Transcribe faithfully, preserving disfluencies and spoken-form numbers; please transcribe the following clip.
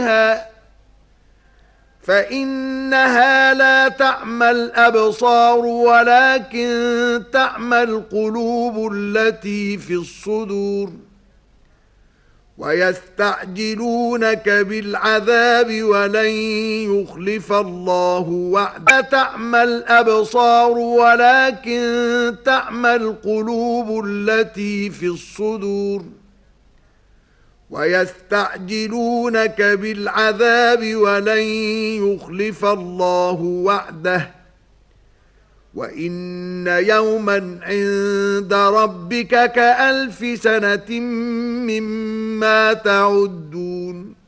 عليها فإنها لا تعمى الأبصار ولكن تعمى القلوب التي في الصدور ويستعجلونك بالعذاب ولن يخلف الله وعده تعمى الأبصار ولكن تعمى القلوب التي في الصدور ويستعجلونك بالعذاب ولن يخلف الله وعده وإن يوما عند ربك كألف سنة مما تعدون